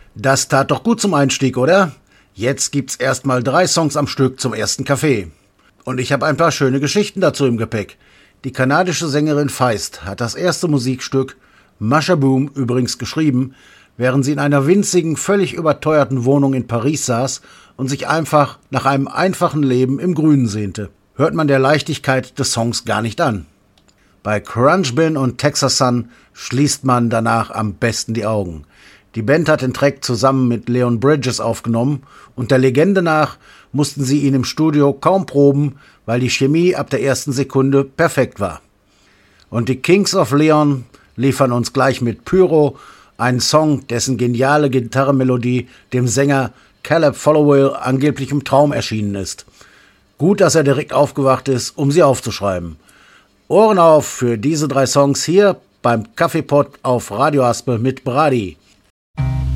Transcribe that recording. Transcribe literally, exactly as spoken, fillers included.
Das tat doch gut zum Einstieg, oder? Jetzt gibt's erstmal drei Songs am Stück zum ersten Kaffee. Und ich habe ein paar schöne Geschichten dazu im Gepäck. Die kanadische Sängerin Feist hat das erste Musikstück Masha Boom übrigens geschrieben, während sie in einer winzigen, völlig überteuerten Wohnung in Paris saß und sich einfach nach einem einfachen Leben im Grünen sehnte. Hört man der Leichtigkeit des Songs gar nicht an. Bei Crunch Bin und Texas Sun schließt man danach am besten die Augen. Die Band hat den Track zusammen mit Leon Bridges aufgenommen und der Legende nach mussten sie ihn im Studio kaum proben, weil die Chemie ab der ersten Sekunde perfekt war. Und die Kings of Leon liefern uns gleich mit Pyro einen Song, dessen geniale Gitarrenmelodie dem Sänger Caleb Followill angeblich im Traum erschienen ist. Gut, dass er direkt aufgewacht ist, um sie aufzuschreiben. Ohren auf für diese drei Songs hier beim Kaffeepot auf Radio Aspe mit Brady.